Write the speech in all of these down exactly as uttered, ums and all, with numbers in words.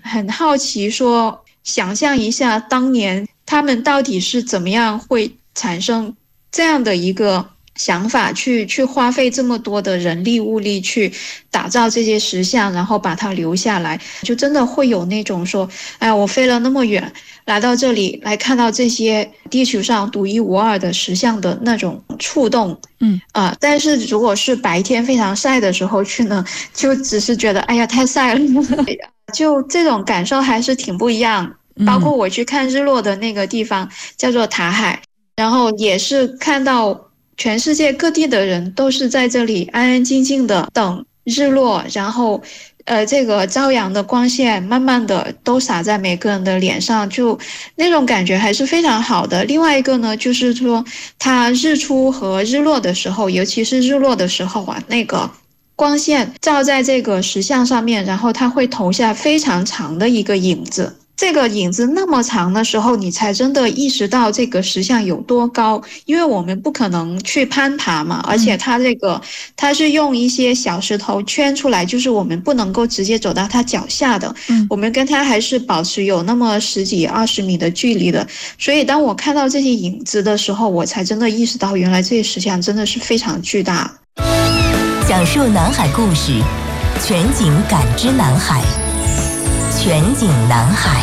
很好奇说，想象一下当年他们到底是怎么样会产生这样的一个想法，去去花费这么多的人力物力去打造这些石像，然后把它留下来，就真的会有那种说，哎，我飞了那么远来到这里来看到这些地球上独一无二的石像的那种触动。 嗯啊、呃，但是如果是白天非常晒的时候去呢，就只是觉得哎呀太晒了，就这种感受还是挺不一样。包括我去看日落的那个地方叫做塔海，然后也是看到全世界各地的人都是在这里安安静静的等日落，然后呃，这个朝阳的光线慢慢的都洒在每个人的脸上，就那种感觉还是非常好的。另外一个呢，就是说它日出和日落的时候，尤其是日落的时候啊，那个光线照在这个石像上面，然后它会投下非常长的一个影子。这个影子那么长的时候，你才真的意识到这个石像有多高，因为我们不可能去攀爬嘛，而且它这个它是用一些小石头圈出来，就是我们不能够直接走到它脚下的， 嗯， 我们跟它还是保持有那么十几二十米的距离的。所以当我看到这些影子的时候，我才真的意识到，原来这些石像真的是非常巨大。 讲述南海故事，全景感知南海，全景南海。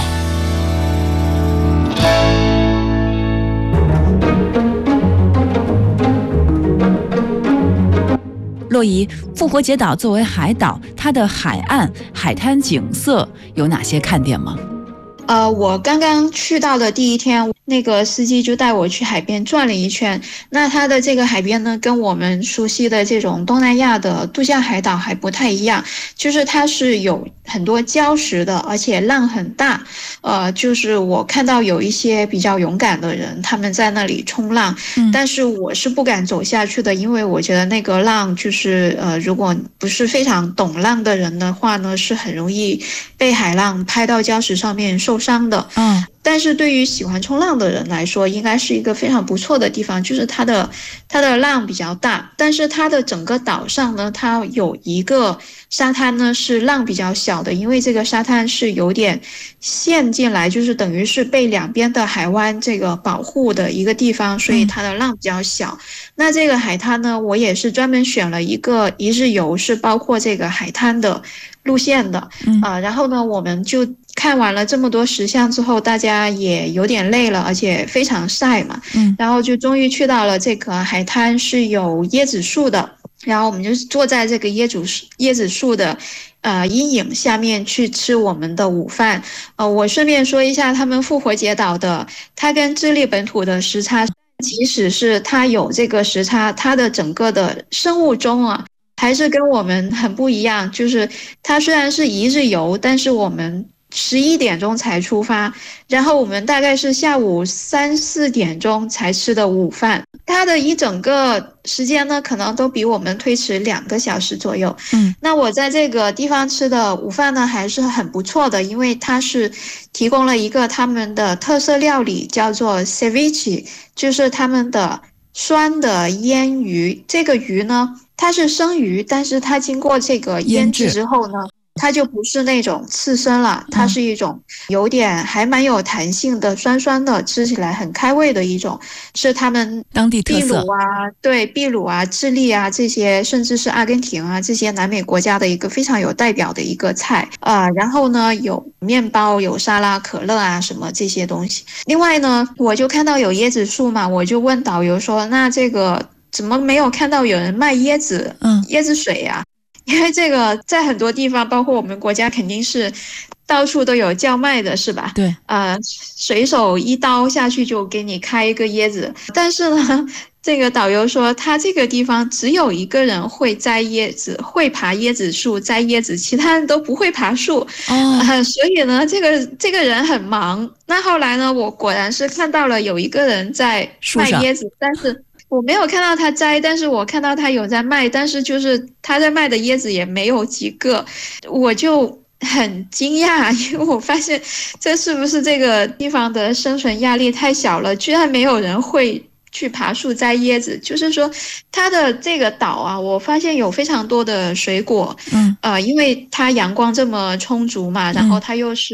洛仪，复活节岛作为海岛，它的海岸、海滩景色有哪些看点吗？ 呃，我刚刚去到的第一天，那个司机就带我去海边转了一圈。那它的这个海边呢，跟我们熟悉的这种东南亚的度假海岛还不太一样，就是它是有很多礁石的，而且浪很大。呃，就是我看到有一些比较勇敢的人，他们在那里冲浪， 嗯、 但是我是不敢走下去的，因为我觉得那个浪就是呃，如果不是非常懂浪的人的话呢，是很容易被海浪拍到礁石上面受伤的。 嗯， 但是对于喜欢冲浪的人来说，应该是一个非常不错的地方，就是它的它的浪比较大，但是它的整个岛上呢，它有一个沙滩呢是浪比较小的，因为这个沙滩是有点陷进来，就是等于是被两边的海湾这个保护的一个地方，所以它的浪比较小。那这个海滩呢，我也是专门选了一个一日游，是包括这个海滩的路线的，啊、呃，然后呢，我们就看完了这么多石像之后，大家也有点累了，而且非常晒嘛， 嗯， 然后就终于去到了这个海滩，是有椰子树的，然后我们就坐在这个椰子树椰子树的呃阴影下面去吃我们的午饭。呃，我顺便说一下，他们复活节岛的，它跟智利本土的时差，即使是它有这个时差，它的整个的生物钟啊，还是跟我们很不一样。就是它虽然是一日游，但是我们十一点钟才出发，然后我们大概是下午三四点钟才吃的午饭。它的一整个时间呢，可能都比我们推迟两个小时左右。 嗯， 那我在这个地方吃的午饭呢，还是很不错的，因为它是提供了一个他们的特色料理，叫做 ceviche， 就是他们的酸的腌鱼。这个鱼呢，它是生鱼，但是它经过这个腌制之后呢，它就不是那种刺身了，它是一种有点还蛮有弹性的酸酸的，吃起来很开胃的一种，是他们当地特色。 秘鲁啊，对，秘鲁啊、智利啊这些，甚至是阿根廷啊这些南美国家的一个非常有代表的一个菜啊、呃。然后呢，有面包、有沙拉、可乐啊什么这些东西。另外呢，我就看到有椰子树嘛，我就问导游说，那这个怎么没有看到有人卖椰子、 嗯、 椰子水呀、啊？因为这个在很多地方，包括我们国家，肯定是到处都有叫卖的，是吧？ 对， 呃，随手一刀下去就给你开一个椰子。但是呢，这个导游说他这个地方只有一个人会摘椰子，会爬椰子树摘椰子，其他人都不会爬树。 哦， 呃，所以呢，这个这个人很忙。那后来呢，我果然是看到了有一个人在卖椰子，但是我没有看到他摘，但是我看到他有在卖，但是就是他在卖的椰子也没有几个，我就很惊讶，因为我发现这是不是这个地方的生存压力太小了，居然没有人会去爬树摘椰子。就是说它的这个岛啊，我发现有非常多的水果， 嗯， 呃，因为它阳光这么充足嘛，然后它又是